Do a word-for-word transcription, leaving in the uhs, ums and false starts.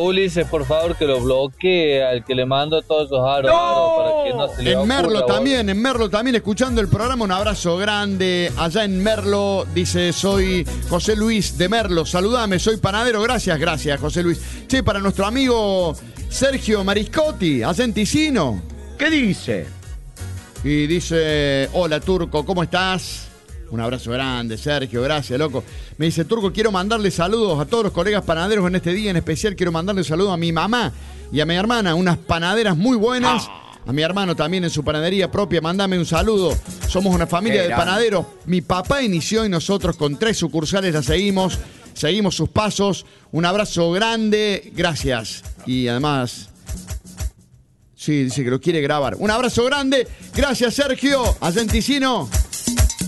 Ulises, por favor, que lo bloquee al que le mando todos esos aros, ¡No! para que no se le En ocurra, Merlo boludo. también, en Merlo también, escuchando el programa, un abrazo grande. Allá en Merlo, dice, soy José Luis de Merlo, saludame, soy panadero, gracias, gracias, José Luis. Che, para nuestro amigo Sergio Mariscotti, allá en Ticino. ¿Qué dice? Y dice, hola Turco, ¿cómo estás? Un abrazo grande, Sergio, gracias, loco. Me dice, Turco, quiero mandarle saludos a todos los colegas panaderos en este día en especial. Quiero mandarle saludos a mi mamá y a mi hermana, unas panaderas muy buenas. A mi hermano también en su panadería propia, mándame un saludo. Somos una familia de panaderos. Mi papá inició y nosotros con tres sucursales la seguimos. Seguimos sus pasos. Un abrazo grande, gracias. Y además... Sí, dice que lo quiere grabar. Un abrazo grande. Gracias, Sergio. Allá en Ticino.